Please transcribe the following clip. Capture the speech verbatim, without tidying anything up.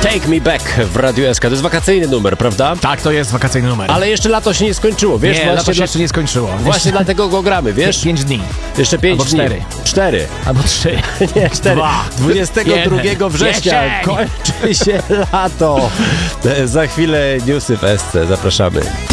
Take Me Back w Radiu S K. To jest wakacyjny numer, prawda? Tak, to jest wakacyjny numer. Ale jeszcze lato się nie skończyło, wiesz? Nie, właśnie lato się dla... jeszcze nie skończyło. Właśnie jeszcze... dlatego go gramy, wiesz? Pięć dni. Jeszcze pięć Albo dni. cztery. Cztery. Albo trzy. Nie, cztery. Dwa. dwudziestego drugiego września Jesień. kończy się lato. Za chwilę newsy w S C. Zapraszamy.